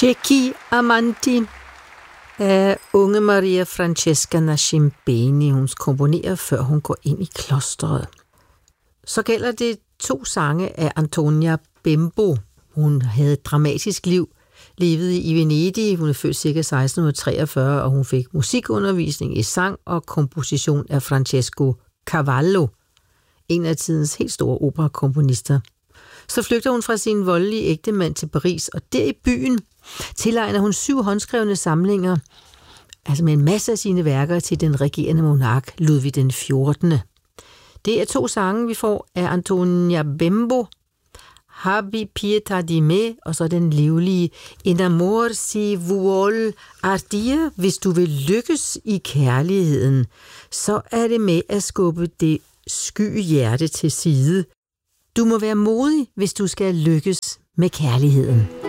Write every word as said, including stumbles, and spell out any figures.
Cecchi Amanti af unge Maria Francesca Nascimbeni. Hun komponerer, før hun går ind i klosteret. Så gælder det to sange af Antonia Bembo. Hun havde et dramatisk liv, levede i Venedig. Hun er født ca. seksten treogfyrre, og hun fik musikundervisning i sang og komposition af Francesco Cavallo, en af tidens helt store operakomponister. Så flygter hun fra sin voldelige ægtemand til Paris, og der i byen tilegner hun syv håndskrevne samlinger, altså med en masse af sine værker, til den regerende monark Ludvig den fjortende. Det er to sange, vi får af Antonia Bembo, Abbi pietà di me, og så den livlige In amor si vuol ardir. Hvis du vil lykkes i kærligheden, så er det med at skubbe det sky hjerte til side. Du må være modig, hvis du skal lykkes med kærligheden.